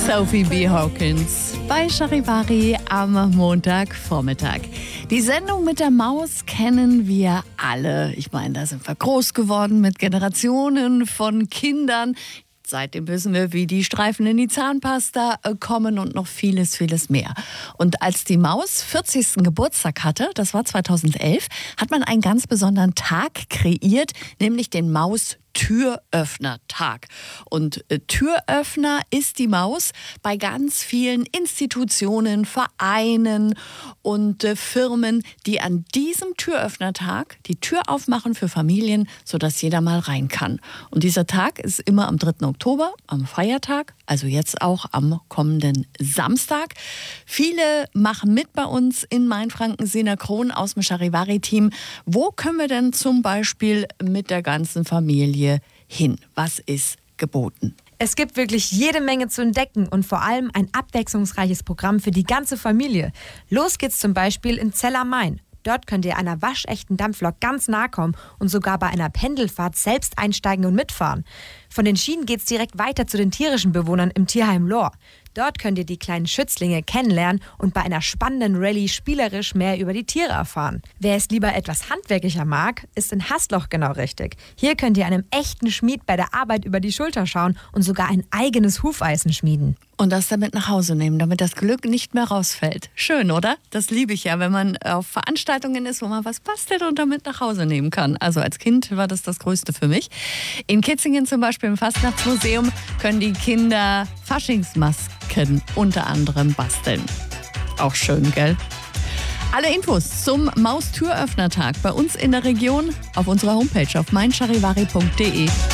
Sophie B. Hawkins bei Charivari am Montagvormittag. Die Sendung mit der Maus kennen wir alle. Ich meine, da sind wir groß geworden mit Generationen von Kindern. Seitdem wissen wir, wie die Streifen in die Zahnpasta kommen und noch vieles, vieles mehr. Und als die Maus 40. Geburtstag hatte, das war 2011, hat man einen ganz besonderen Tag kreiert, nämlich den Maus-Türöffner-Tag. Und Türöffner ist die Maus bei ganz vielen Institutionen, Vereinen und Firmen, die an diesem Türöffnertag die Tür aufmachen für Familien, sodass jeder mal rein kann. Und dieser Tag ist immer am 3. Oktober, am Feiertag, also jetzt auch am kommenden Samstag. Viele machen mit bei uns in Mainfranken. Sina Krohn aus dem Charivari-Team. Wo können wir denn zum Beispiel mit der ganzen Familie hin? Was ist geboten? Es gibt wirklich jede Menge zu entdecken und vor allem ein abwechslungsreiches Programm für die ganze Familie. Los geht's zum Beispiel in Zell am Main. Dort könnt ihr einer waschechten Dampflok ganz nahe kommen und sogar bei einer Pendelfahrt selbst einsteigen und mitfahren. Von den Schienen geht's direkt weiter zu den tierischen Bewohnern im Tierheim Lohr. Dort könnt ihr die kleinen Schützlinge kennenlernen und bei einer spannenden Rallye spielerisch mehr über die Tiere erfahren. Wer es lieber etwas handwerklicher mag, ist in Hasloch genau richtig. Hier könnt ihr einem echten Schmied bei der Arbeit über die Schulter schauen und sogar ein eigenes Hufeisen schmieden. Und das damit nach Hause nehmen, damit das Glück nicht mehr rausfällt. Schön, oder? Das liebe ich ja, wenn man auf Veranstaltungen ist, wo man was bastelt und damit nach Hause nehmen kann. Also als Kind war das Größte für mich. In Kitzingen zum Beispiel im Fastnachtsmuseum können die Kinder Faschingsmasken unter anderem basteln. Auch schön, gell? Alle Infos zum Maustüröffnertag bei uns in der Region auf unserer Homepage auf meincharivari.de.